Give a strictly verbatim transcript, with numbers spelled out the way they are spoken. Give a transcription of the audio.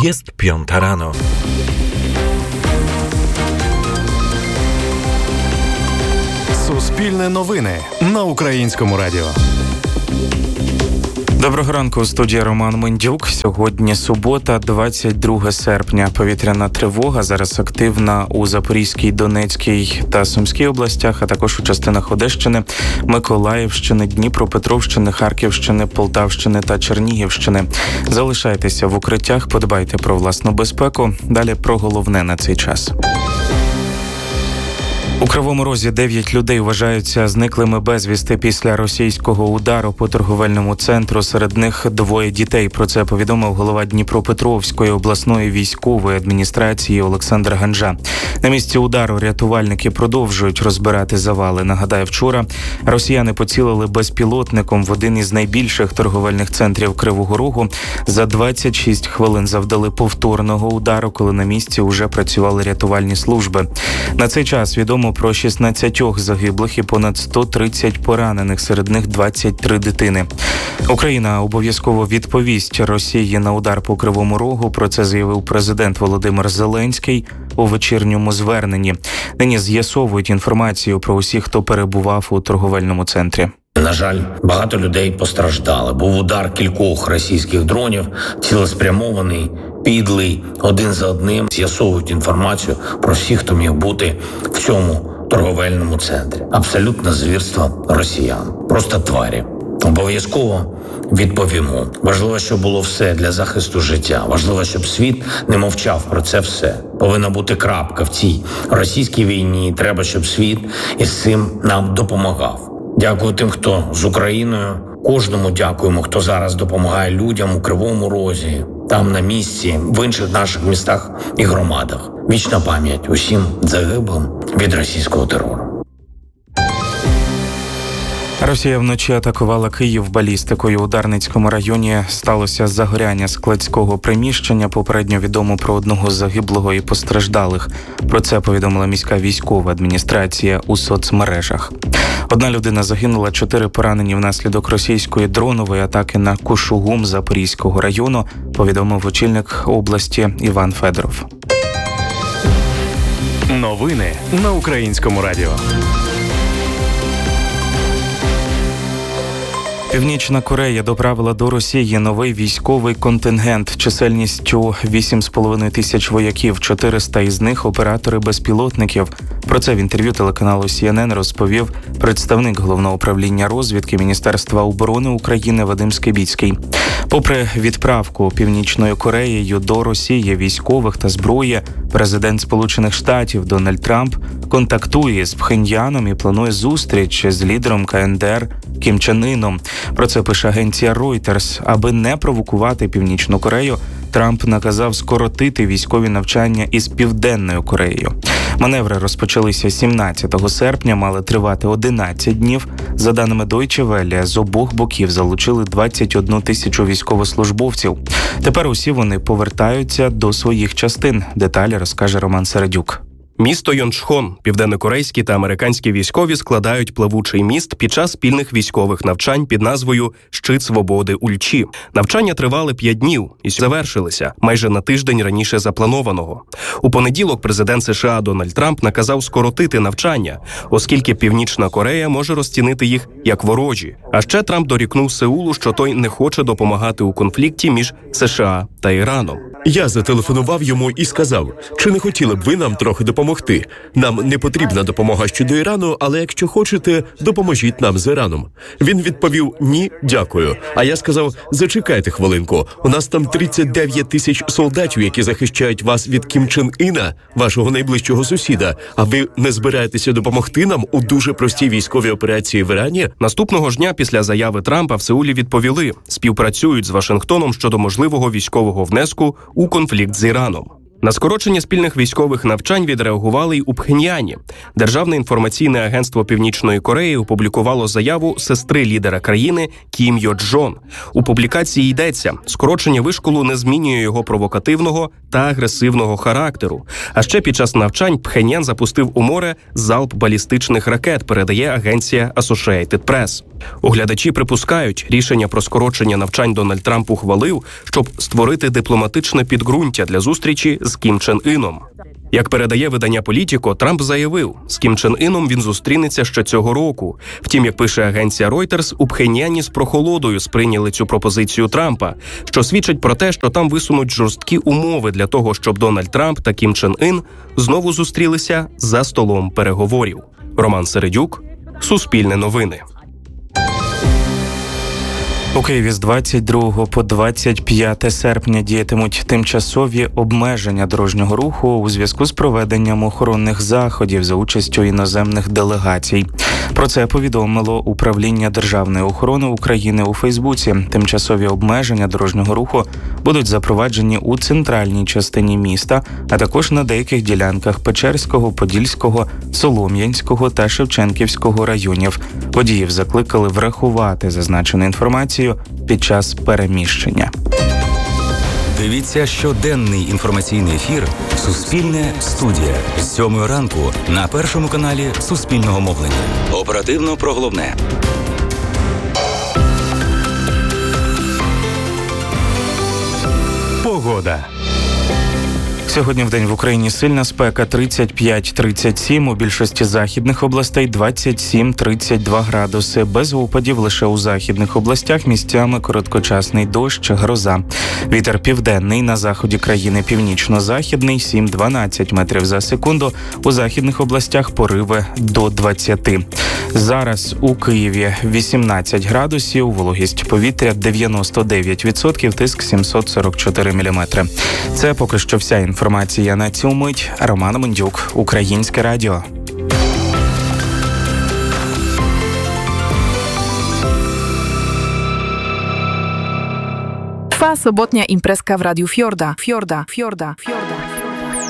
Jest piąta rano. Суспільне новини на Українському радіо. Доброго ранку, у студії Роман Мендюк. Сьогодні субота, двадцять друге серпня. Повітряна тривога зараз активна у Запорізькій, Донецькій та Сумській областях, а також у частинах Одещини, Миколаївщини, Дніпропетровщини, Харківщини, Полтавщини та Чернігівщини. Залишайтеся в укриттях, подбайте про власну безпеку. Далі про головне на цей час. У Кривому Розі дев'ять людей вважаються зниклими безвісти після російського удару по торговельному центру. Серед них двоє дітей. Про це повідомив голова Дніпропетровської обласної військової адміністрації Олександр Ганжа. На місці удару рятувальники продовжують розбирати завали. Нагадаю, вчора росіяни поцілили безпілотником в один із найбільших торговельних центрів Кривого Рогу. За двадцять шість хвилин завдали повторного удару, коли на місці уже працювали рятувальні служби. На цей час відомо про шістнадцять загиблих і понад сто тридцять поранених, серед них двадцять три дитини. Україна обов'язково відповість Росії на удар по Кривому Рогу. Про це заявив президент Володимир Зеленський у вечірньому зверненні. Нині з'ясовують інформацію про усіх, хто перебував у торговельному центрі. На жаль, багато людей постраждали. Був удар кількох російських дронів, цілеспрямований, підлий, один за одним. З'ясовують інформацію про всіх, хто міг бути в цьому торговельному центрі. Абсолютне звірство росіян. Просто тварі. Обов'язково відповімо. Важливо, щоб було все для захисту життя. Важливо, щоб світ не мовчав про це все. Повинна бути крапка в цій російській війні. Треба, щоб світ із цим нам допомагав. Дякую тим, хто з Україною. Кожному дякуємо, хто зараз допомагає людям у Кривому Розі, там на місці, в інших наших містах і громадах. Вічна пам'ять усім загиблим від російського терору. Росія вночі атакувала Київ балістикою. У Дарницькому районі сталося загоряння складського приміщення. Попередньо відомо про одного загиблого і постраждалих. Про це повідомила міська військова адміністрація у соцмережах. Одна людина загинула, чотири поранені внаслідок російської дронової атаки на Кушугум Запорізького району, повідомив очільник області Іван Федоров. Новини на Українському радіо. Північна Корея доправила до Росії новий військовий контингент чисельністю вісім з половиною тисяч вояків, чотириста із них – оператори безпілотників. Про це в інтерв'ю телеканалу Сі Ен Ен розповів представник Головного управління розвідки Міністерства оборони України Вадим Скибіцький. Попри відправку Північною Кореєю до Росії військових та зброї, президент Сполучених Штатів Дональд Трамп контактує з Пхеньяном і планує зустріч з лідером Ка Ен Де Ер Кім Чен Іном. Про це пише агенція Reuters. Аби не провокувати Північну Корею, Трамп наказав скоротити військові навчання із Південною Кореєю. Маневри розпочалися сімнадцятого серпня, мали тривати одинадцять днів. За даними Deutsche Welle, з обох боків залучили двадцять одну тисячу військовослужбовців. Тепер усі вони повертаються до своїх частин. Деталі розкаже Роман Середюк. Місто Йончхон, південнокорейські та американські військові складають плавучий міст під час спільних військових навчань під назвою «Щит свободи Ульчі». Навчання тривали п'ять днів і завершилися майже на тиждень раніше запланованого. У понеділок президент США Дональд Трамп наказав скоротити навчання, оскільки Північна Корея може розцінити їх як ворожі. А ще Трамп дорікнув Сеулу, що той не хоче допомагати у конфлікті між США та Іраном. Я зателефонував йому і сказав, чи не хотіли б ви нам трохи допомогти? Нам не потрібна допомога щодо Ірану, але якщо хочете, допоможіть нам з Іраном. Він відповів, ні, дякую. А я сказав, зачекайте хвилинку, у нас там тридцять дев'ять тисяч солдатів, які захищають вас від Кім Чен Іна, вашого найближчого сусіда, а ви не збираєтеся допомогти нам у дуже простій військовій операції в Ірані? Наступного ж дня після заяви Трампа в Сеулі відповіли, співпрацюють з Вашингтоном щодо можливого військового внеску у конфлікт з Іраном. На скорочення спільних військових навчань відреагували й у Пхеньяні. Державне інформаційне агентство Північної Кореї опублікувало заяву сестри лідера країни Кім Йо Джон. У публікації йдеться, скорочення вишколу не змінює його провокативного та агресивного характеру. А ще під час навчань Пхеньян запустив у море залп балістичних ракет, передає агенція Associated Press. Оглядачі припускають, рішення про скорочення навчань Дональд Трамп ухвалив, щоб створити дипломатичне підґрунтя для зустрічі з Кім Чен Іном. Як передає видання «Політіко», Трамп заявив, з Кім Чен Іном він зустрінеться ще цього року. Втім, як пише агенція Reuters, у Пхеньяні з прохолодою сприйняли цю пропозицію Трампа, що свідчить про те, що там висунуть жорсткі умови для того, щоб Дональд Трамп та Кім Чен Ін знову зустрілися за столом переговорів. Роман Середюк, Суспільне новини. У Києві з двадцять другого по двадцять п'яте серпня діятимуть тимчасові обмеження дорожнього руху у зв'язку з проведенням охоронних заходів за участю іноземних делегацій. Про це повідомило Управління державної охорони України у Фейсбуці. Тимчасові обмеження дорожнього руху будуть запроваджені у центральній частині міста, а також на деяких ділянках Печерського, Подільського, Солом'янського та Шевченківського районів. Водіїв закликали врахувати зазначену інформацію під час переміщення. Дивіться щоденний інформаційний ефір «Суспільне студія» з сьомої ранку на першому каналі Суспільного мовлення. Оперативно про головне. Погода. Сьогодні вдень в Україні сильна спека тридцять п'ять - тридцять сім, у більшості західних областей двадцять сім - тридцять два градуси. Без опадів лише у західних областях місцями короткочасний дощ, гроза. Вітер південний, на заході країни північно-західний сім - дванадцять метрів за секунду. У західних областях пориви до двадцяти. Зараз у Києві вісімнадцять градусів, вологість повітря дев'яносто дев'ять відсотків, тиск сімсот сорок чотири міліметри. Це поки що вся інформація на цю мить. Роман Мондюк, Українське радіо. Trwa sobotnia imprezka w Radiu Fiorda. Fiorda, Fiorda, Fiorda.